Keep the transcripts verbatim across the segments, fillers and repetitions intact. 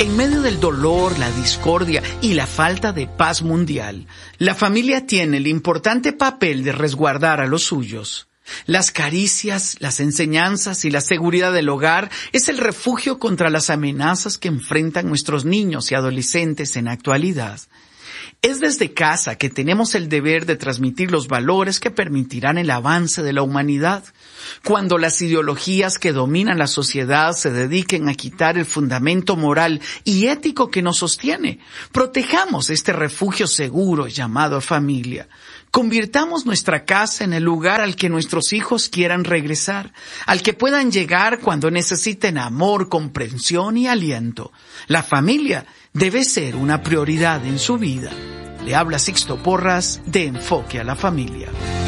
En medio del dolor, la discordia y la falta de paz mundial, la familia tiene el importante papel de resguardar a los suyos. Las caricias, las enseñanzas y la seguridad del hogar es el refugio contra las amenazas que enfrentan nuestros niños y adolescentes en la actualidad. Es desde casa que tenemos el deber de transmitir los valores que permitirán el avance de la humanidad. Cuando las ideologías que dominan la sociedad se dediquen a quitar el fundamento moral y ético que nos sostiene, protejamos este refugio seguro llamado familia. Convirtamos nuestra casa en el lugar al que nuestros hijos quieran regresar, al que puedan llegar cuando necesiten amor, comprensión y aliento. La familia debe ser una prioridad en su vida. Le habla Sixto Porras de Enfoque a la Familia.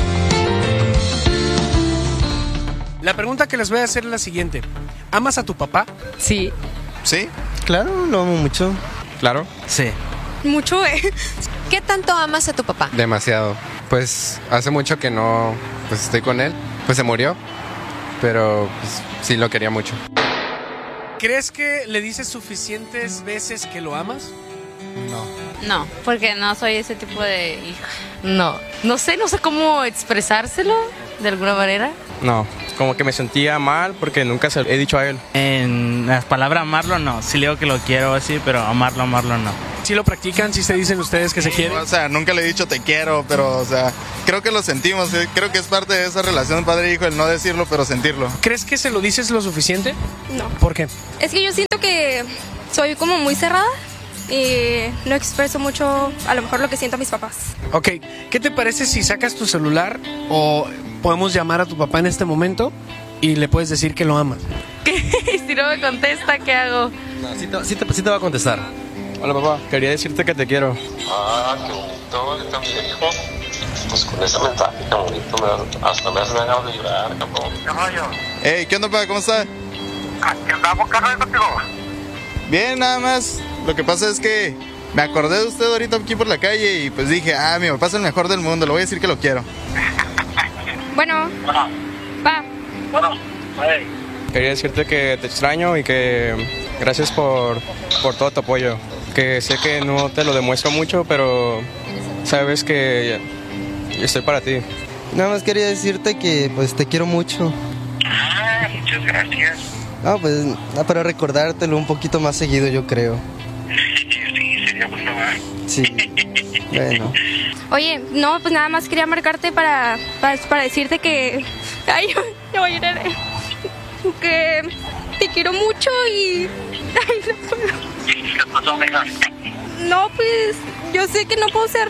La pregunta que les voy a hacer es la siguiente. ¿Amas a tu papá? Sí. ¿Sí? Claro, lo amo mucho. Claro. Sí. Mucho, ¿eh? ¿Qué tanto amas a tu papá? Demasiado. Pues hace mucho que no pues estoy con él. Pues se murió. Pero pues, sí lo quería mucho. ¿Crees que le dices suficientes veces que lo amas? No. No, porque no soy ese tipo de hija. No. No sé, no sé cómo expresárselo de alguna manera. No, como que me sentía mal porque nunca se lo he dicho a él. En las palabras amarlo no, sí le digo que lo quiero así, pero amarlo, amarlo no. ¿Sí lo practican? ¿Sí se dicen ustedes que se quieren? O sea, nunca le he dicho te quiero, pero, o sea, creo que lo sentimos. ¿eh? Creo que es parte de esa relación padre e hijo, el no decirlo, pero sentirlo. ¿Crees que se lo dices lo suficiente? No. ¿Por qué? Es que yo siento que soy como muy cerrada y no expreso mucho a lo mejor lo que siento a mis papás. Ok, ¿qué te parece si sacas tu celular o podemos llamar a tu papá en este momento y le puedes decir que lo amas? ¿Qué? Si no me contesta, ¿qué hago? No, sí, te, sí, te, sí te va a contestar. Hola papá, quería decirte que te quiero. Ah, qué bonito, yo también, hijo. Pues con ese mensaje tan bonito, me, hasta me hacen ganas de llorar, cabrón. ¿Qué rollo? Hey, ¿qué onda, papá? ¿Cómo está? ¿Qué andamos, carnal, contigo? Bien, nada más. Lo que pasa es que me acordé de usted ahorita aquí por la calle y pues dije, ah, mi papá es el mejor del mundo, le voy a decir que lo quiero. Bueno, Bueno, va. bueno, hey. Quería decirte que te extraño y que gracias por, por todo tu apoyo. Que sé que no te lo demuestro mucho, pero sabes que yo estoy para ti. Nada más quería decirte que pues te quiero mucho. Ah, muchas gracias. Ah, pues para recordártelo un poquito más seguido, yo creo. Sí, sería bueno, ¿verdad? Sí, bueno. Oye, no, pues nada más quería marcarte para, para, para decirte que... Ay, ya voy a llorar. Que te quiero mucho y... Ay, no puedo. ¿Qué pasó, mija? No, pues yo sé que no puedo ser...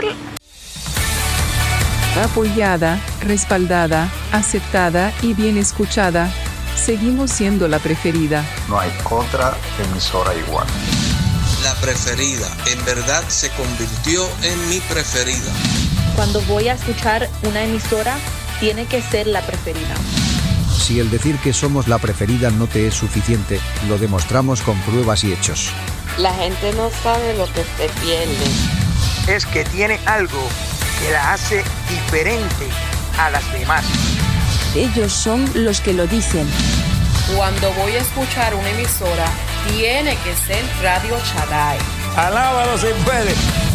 Apoyada, respaldada, aceptada y bien escuchada. Seguimos siendo la preferida. No hay otra emisora igual. La preferida, en verdad se convirtió en mi preferida. Cuando voy a escuchar una emisora, tiene que ser la preferida. Si el decir que somos la preferida no te es suficiente, lo demostramos con pruebas y hechos. La gente no sabe lo que se pierde. Es que tiene algo que la hace diferente a las demás. Ellos son los que lo dicen. Cuando voy a escuchar una emisora, tiene que ser Radio Shaddai. Alábalo si puede.